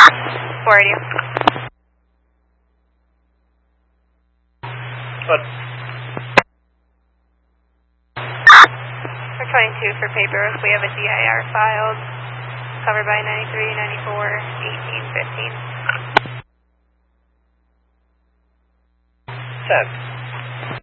480. Good. For 22 for paper, we have a DIR filed, covered by 93, 94, 18, 15. 10.